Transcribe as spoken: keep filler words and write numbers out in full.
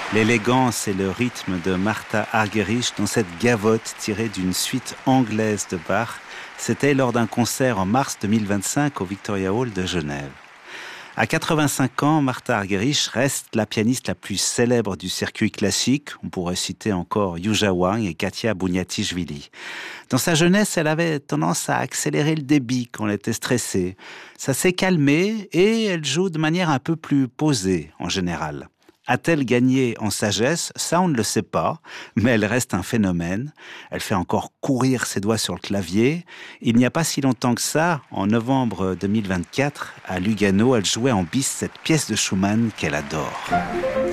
L'élégance et le rythme de Martha Argerich dans cette gavotte tirée d'une suite anglaise de Bach, c'était lors d'un concert en mars deux mille vingt-cinq au Victoria Hall de Genève. À quatre-vingt-cinq ans, Martha Argerich reste la pianiste la plus célèbre du circuit classique. On pourrait citer encore Yuja Wang et Katia Bouniatichvili. Dans sa jeunesse, elle avait tendance à accélérer le débit quand elle était stressée. Ça s'est calmé et elle joue de manière un peu plus posée en général. A-t-elle gagné en sagesse? Ça, on ne le sait pas, mais elle reste un phénomène. Elle fait encore courir ses doigts sur le clavier. Il n'y a pas si longtemps que ça, en novembre deux mille vingt-quatre, à Lugano, elle jouait en bis cette pièce de Schumann qu'elle adore.